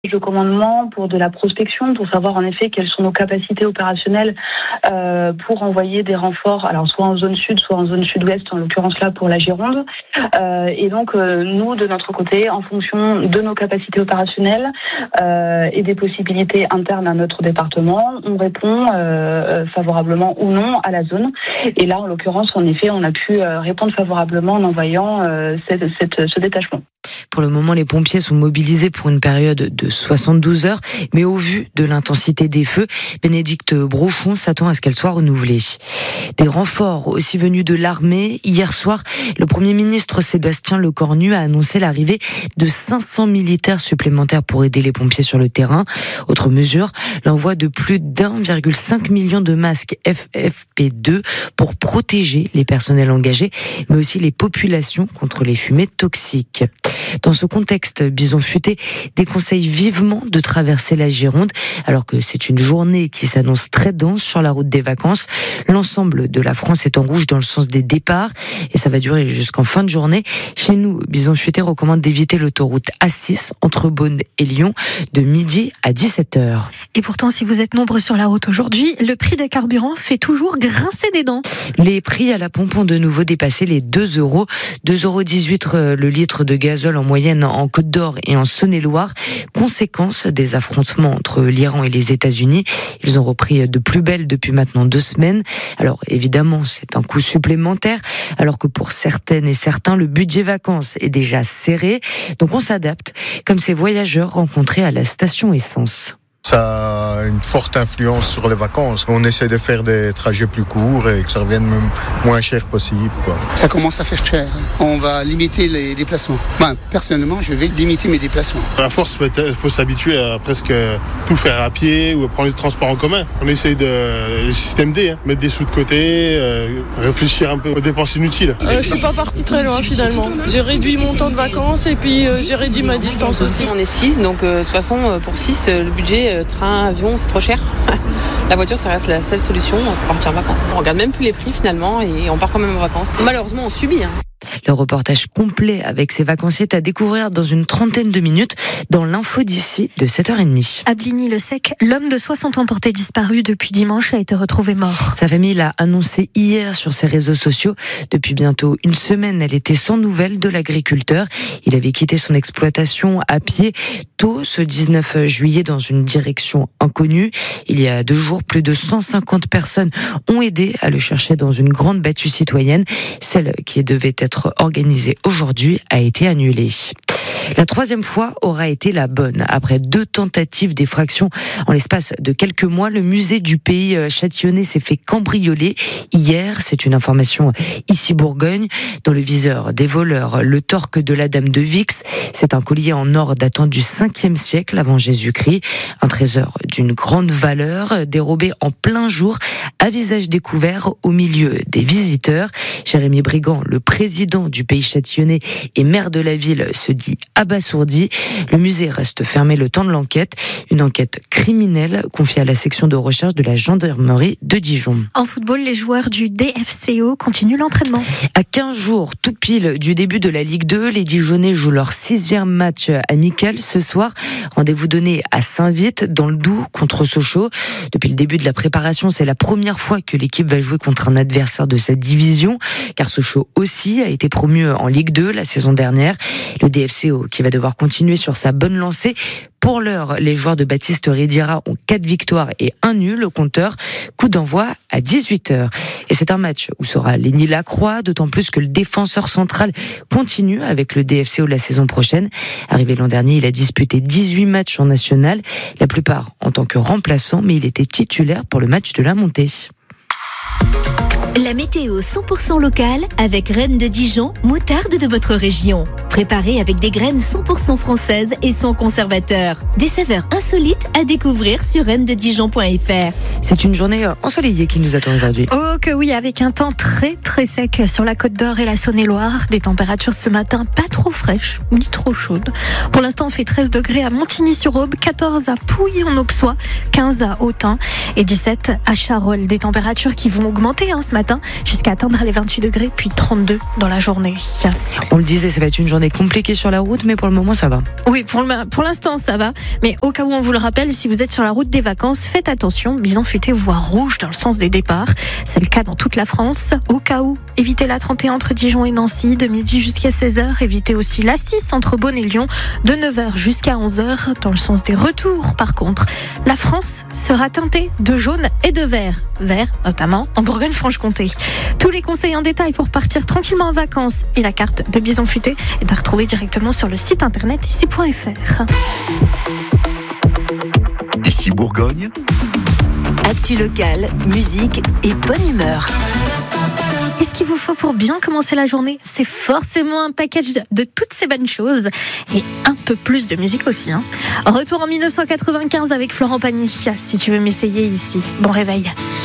de commandement pour de la prospection, pour savoir en effet quelles sont nos capacités opérationnelles pour envoyer des renforts, alors soit en zone sud, soit en zone sud-ouest, en l'occurrence là pour la Gironde. Et donc nous, de notre côté, en fonction de nos capacités opérationnelles et des possibilités internes à notre département, on répond favorablement ou non à la zone. Et là, en l'occurrence, en effet, on a pu répondre favorablement en envoyant ce détachement. Pour le moment, les pompiers sont mobilisés pour une période de 72 heures, mais au vu de l'intensité des feux, Bénédicte Brochon s'attend à ce qu'elle soit renouvelée. Des renforts aussi venus de l'armée. Hier soir, le Premier ministre Sébastien Lecornu a annoncé l'arrivée de 500 militaires supplémentaires pour aider les pompiers sur le terrain. Autre mesure, l'envoi de plus d'1,5 million de masques FFP2 pour protéger les personnels engagés, mais aussi les populations contre les fumées toxiques. Dans ce contexte, Bison Futé déconseille vivement de traverser la Gironde, alors que c'est une journée qui s'annonce très dense sur la route des vacances. L'ensemble de la France est en rouge dans le sens des départs et ça va durer jusqu'en fin de journée. Chez nous, Bison Futé recommande d'éviter l'autoroute A6 entre Beaune et Lyon de midi à 17h. Et pourtant, si vous êtes nombreux sur la route aujourd'hui, le prix des carburants fait toujours grincer des dents. Les prix à la pompe ont de nouveau dépassé les 2 €. 2,18 € le litre de gazole en moyenne en Côte d'Or et en Saône-et-Loire. Conséquence des affrontements entre l'Iran et les États-Unis. Ils ont repris de plus belle depuis maintenant 2 semaines. Alors évidemment, c'est un coût supplémentaire, alors que pour certaines et certains, le budget vacances est déjà serré. Donc on s'adapte, comme ces voyageurs rencontrés à la station essence. Ça a une forte influence sur les vacances. On essaie de faire des trajets plus courts et que ça revienne même moins cher possible, quoi. Ça commence à faire cher. On va limiter les déplacements. Moi, personnellement, je vais limiter mes déplacements. À force, il faut s'habituer à presque tout faire à pied ou à prendre les transports en commun. On essaye le système D, mettre des sous de côté, réfléchir un peu aux dépenses inutiles. Je suis pas parti très loin finalement. J'ai réduit mon temps de vacances et puis j'ai réduit ma distance aussi. On est 6, donc de toute façon, pour 6, le budget train, avion, c'est trop cher. La voiture, ça reste la seule solution pour partir en vacances. On regarde même plus les prix finalement et on part quand même en vacances. Malheureusement, on subit. Le reportage complet avec ces vacanciers est à découvrir dans une trentaine de minutes dans l'info d'ici de 7h30. À Bligny-le-Sec, l'homme de 60 ans porté disparu depuis dimanche a été retrouvé mort. Sa famille l'a annoncé hier sur ses réseaux sociaux. Depuis bientôt une semaine, elle était sans nouvelles de l'agriculteur. Il avait quitté son exploitation à pied tôt ce 19 juillet dans une direction inconnue. Il y a 2 jours, plus de 150 personnes ont aidé à le chercher dans une grande battue citoyenne. Celle qui devait être organisée aujourd'hui a été annulée. La 3e fois aura été la bonne. Après 2 tentatives d'effraction en l'espace de quelques mois, le musée du pays châtillonnais s'est fait cambrioler. Hier, c'est une information ici Bourgogne. Dans le viseur des voleurs, le torque de la dame de Vix. C'est un collier en or datant du 5e siècle avant Jésus-Christ. Un trésor d'une grande valeur, dérobé en plein jour, à visage découvert au milieu des visiteurs. Jérémy Brigand, le président du pays châtillonnais et maire de la ville, se dit abasourdi. Le musée reste fermé le temps de l'enquête. Une enquête criminelle confiée à la section de recherche de la gendarmerie de Dijon. En football, les joueurs du DFCO continuent l'entraînement. À 15 jours, tout pile du début de la Ligue 2, les Dijonnais jouent leur 6e match amical ce soir. Rendez-vous donné à Saint-Vite, dans le Doubs, contre Sochaux. Depuis le début de la préparation, c'est la première fois que l'équipe va jouer contre un adversaire de cette division, car Sochaux aussi a été promu en Ligue 2 la saison dernière. Le DFCO qui va devoir continuer sur sa bonne lancée. Pour l'heure, les joueurs de Baptiste Ridira ont 4 victoires et 1 nul au compteur. Coup d'envoi à 18h. Et c'est un match où sera Lenny Lacroix, d'autant plus que le défenseur central continue avec le DFCO la saison prochaine. Arrivé l'an dernier, il a disputé 18 matchs en national, la plupart en tant que remplaçant, mais il était titulaire pour le match de la montée. La météo 100% locale avec Reine de Dijon, moutarde de votre région. Préparée avec des graines 100% françaises et sans conservateur. Des saveurs insolites à découvrir sur reinededijon.fr. C'est une journée ensoleillée qui nous attend aujourd'hui. Oh que oui, avec un temps très très sec sur la Côte d'Or et la Saône-et-Loire. Des températures ce matin pas trop fraîches, ni trop chaudes. Pour l'instant, on fait 13 degrés à Montigny-sur-Aube, 14 à Pouilly en Auxois, 15 à Autun et 17 à Charolles. Des températures qui vont augmenter ce matin. matin, jusqu'à atteindre les 28 degrés, puis 32 dans la journée. On le disait, ça va être une journée compliquée sur la route, mais pour le moment, ça va. Oui, pour l'instant, ça va. Mais au cas où on vous le rappelle, si vous êtes sur la route des vacances, faites attention. Bison futé, voie rouge dans le sens des départs. C'est le cas dans toute la France. Au cas où, évitez la 31 entre Dijon et Nancy, de midi jusqu'à 16h. Évitez aussi la 6 entre Beaune et Lyon, de 9h jusqu'à 11h. Dans le sens des retours, par contre, la France sera teintée de jaune et de vert. Vert, notamment en Bourgogne-Franche-Comté. Tous les conseils en détail pour partir tranquillement en vacances et la carte de Bison futé est à retrouver directement sur le site internet ici.fr. Ici Bourgogne. Actu locale, musique et bonne humeur. Et ce qu'il vous faut pour bien commencer la journée, c'est forcément un package de toutes ces bonnes choses et un peu plus de musique aussi. Retour en 1995 avec Florent Pagny. Si tu veux m'essayer ici, bon réveil.